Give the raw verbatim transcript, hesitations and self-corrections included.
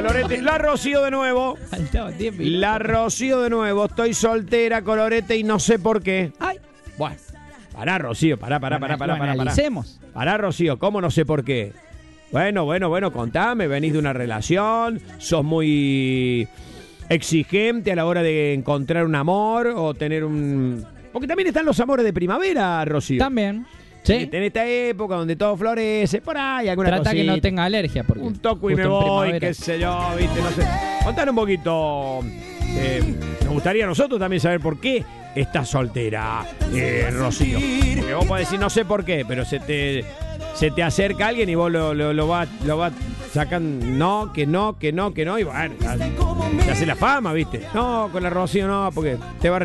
Colorete, la Rocío de nuevo. La Rocío de nuevo. Estoy soltera, Colorete, y no sé por qué. Ay. Bueno, pará, Rocío, pará, pará, pará, pará, pará, pará. Pará, Rocío, ¿cómo no sé por qué? Bueno, bueno, bueno, contame, venís de una relación, sos muy exigente a la hora de encontrar un amor o tener un... Porque también están los amores de primavera, Rocío. También. Sí. En esta época donde todo florece, por ahí alguna Trata cosita. que no tenga alergia. Porque un toco y me voy, qué sé yo, viste, no sé. Contar un poquito. Eh, nos gustaría a nosotros también saber por qué estás soltera, eh, Rocío. Porque vos podés decir no sé por qué, pero se te, se te acerca alguien y vos lo, lo, lo vas lo va sacan, no, que no, que no, que no, y bueno, te hace la fama, viste. No, con la Rocío no, porque te va a